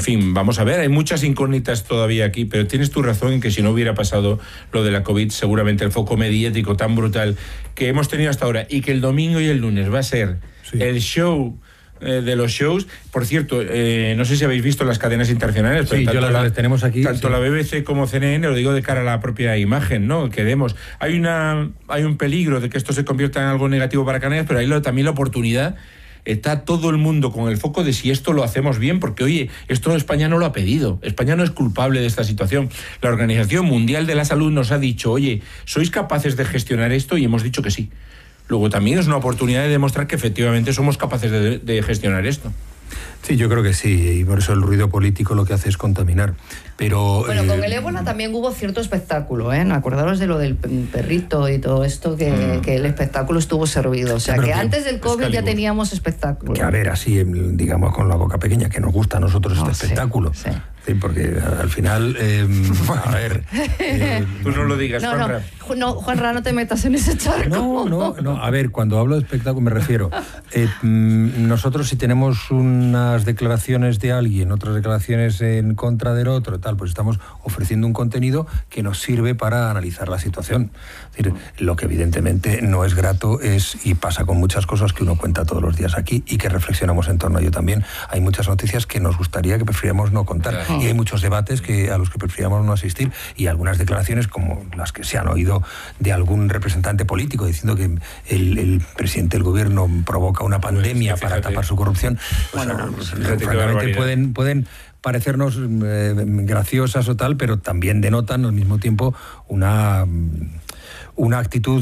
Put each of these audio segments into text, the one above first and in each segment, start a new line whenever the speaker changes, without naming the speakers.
fin, vamos a ver, hay muchas incógnitas todavía aquí, pero tienes tu razón en que si no hubiera pasado lo de la COVID, seguramente el foco mediático tan brutal que hemos tenido hasta ahora y que el domingo y el lunes va a ser el show de los shows. Por cierto, no sé si habéis visto las cadenas internacionales, pero
tanto las tenemos aquí.
Tanto la BBC como CNN, lo digo de cara a la propia imagen, ¿no? Que demos. Hay un peligro de que esto se convierta en algo negativo para Canarias, pero hay también la oportunidad. Está todo el mundo con el foco de si esto lo hacemos bien, porque oye, esto España no lo ha pedido, España no es culpable de esta situación. La Organización Mundial de la Salud nos ha dicho, oye, ¿sois capaces de gestionar esto? Y hemos dicho que sí. Luego también es una oportunidad de demostrar que efectivamente somos capaces de gestionar esto.
Sí, yo creo que sí, y por eso el ruido político lo que hace es contaminar. Pero,
bueno, con el ébola también hubo cierto espectáculo, ¿eh? Acordaros de lo del perrito y todo esto, que el espectáculo estuvo servido. O sea, que antes del COVID ya teníamos espectáculo.
Que a ver, así, digamos, con la boca pequeña, que nos gusta a nosotros este espectáculo.
Sí.
Sí, porque al final, a ver...
Tú no lo digas, Juanra.
No, Juanra, no te metas en ese charco.
No, a ver, cuando hablo de espectáculo me refiero... nosotros si tenemos unas declaraciones de alguien, otras declaraciones en contra del otro, tal, pues estamos ofreciendo un contenido que nos sirve para analizar la situación. Es decir, lo que evidentemente no es grato y pasa con muchas cosas que uno cuenta todos los días aquí y que reflexionamos en torno a ello también. Hay muchas noticias que nos gustaría que prefiriéramos no contar. Y hay muchos debates a los que preferiríamos no asistir, y algunas declaraciones como las que se han oído de algún representante político diciendo que el presidente del gobierno provoca una pandemia para tapar su corrupción, pues, francamente pueden parecernos graciosas o tal, pero también denotan al mismo tiempo una actitud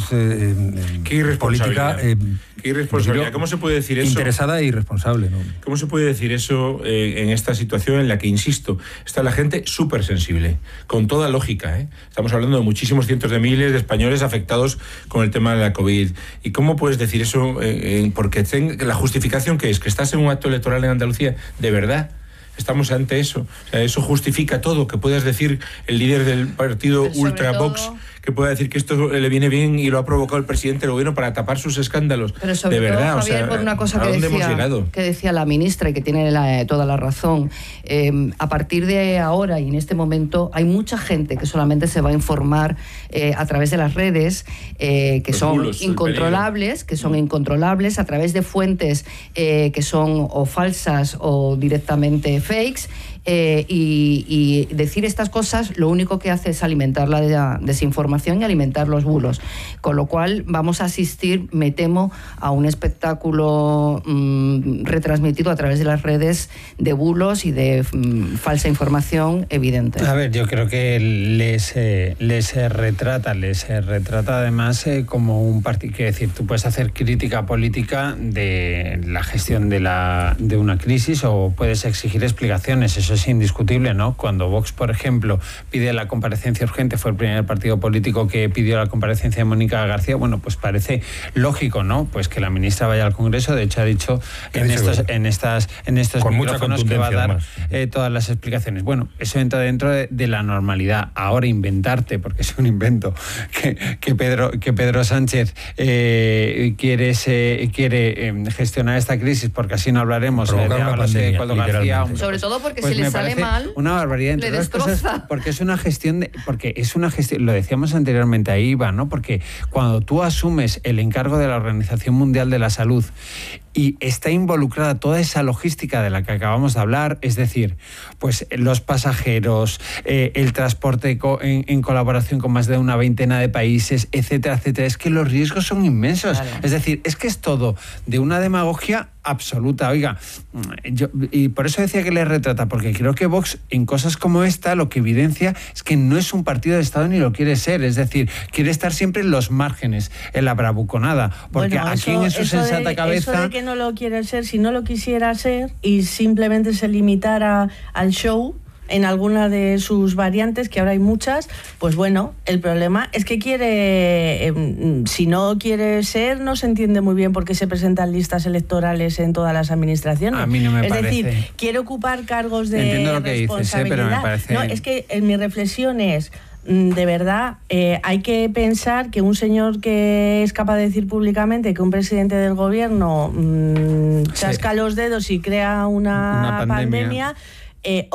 política
qué irresponsabilidad. ¿Cómo se puede decir eso?
Interesada e irresponsable, ¿no?
¿Cómo se puede decir eso en esta situación en la que, insisto, está la gente súper sensible, con toda lógica, ¿eh? Estamos hablando de muchísimos cientos de miles de españoles afectados con el tema de la COVID. ¿Y cómo puedes decir eso? Porque la justificación que es que estás en un acto electoral en Andalucía, ¿de verdad? Estamos ante eso. O sea, eso justifica todo. Que puedas decir el líder del partido Ultravox, que pueda decir que esto le viene bien y lo ha provocado el presidente del gobierno para tapar sus escándalos.
Pero sobre
de verdad,
todo, Javier, por una cosa que decía la ministra y que tiene toda la razón. A partir de ahora y en este momento hay mucha gente que solamente se va a informar a través de las redes, que son incontrolables, a través de fuentes que son o falsas o directamente fakes. Y decir estas cosas lo único que hace es alimentar la desinformación y alimentar los bulos, con lo cual vamos a asistir, me temo, a un espectáculo retransmitido a través de las redes de bulos y de falsa información evidente.
A ver, yo creo que les retrata además como un partido. Quiero decir, tú puedes hacer crítica política de la gestión de una crisis o puedes exigir explicaciones, eso es indiscutible, ¿no? Cuando Vox, por ejemplo, pide la comparecencia urgente, fue el primer partido político que pidió la comparecencia de Mónica García, bueno, pues parece lógico, ¿no? Pues que la ministra vaya al Congreso, de hecho ha dicho en estos micrófonos que va a dar todas las explicaciones. Bueno, eso entra dentro de la normalidad. Ahora inventarte, porque es un invento, que Pedro Sánchez quiere gestionar esta crisis, porque así no hablaremos de Coldo García.
Sobre todo porque
pues
si le sale mal,
una barbaridad, entre otras cosas, porque es una gestión, lo decíamos anteriormente, ahí va, ¿no? Porque cuando tú asumes el encargo de la Organización Mundial de la Salud y está involucrada toda esa logística de la que acabamos de hablar, es decir, pues los pasajeros, el transporte en colaboración con más de una veintena de países, etcétera, etcétera, es que los riesgos son inmensos. Claro. Es decir, es que es todo de una demagogia absoluta. Oiga, y por eso decía que le retrata, porque creo que Vox, en cosas como esta, lo que evidencia es que no es un partido de Estado ni lo quiere ser. Es decir, quiere estar siempre en los márgenes, en la bravuconada. Porque aquí en su sensata cabeza...
Eso de que no lo quiere ser, si no lo quisiera ser y simplemente se limitara al show en alguna de sus variantes, que ahora hay muchas, pues bueno, el problema es que si no quiere ser, no se entiende muy bien por qué se presentan listas electorales en todas las administraciones.
A mí no me parece.
Es decir, quiere ocupar cargos de
entiendo lo que dices, pero me parece...
No, es que mi reflexión es, de verdad, hay que pensar que un señor que es capaz de decir públicamente que un presidente del gobierno chasca los dedos y crea una pandemia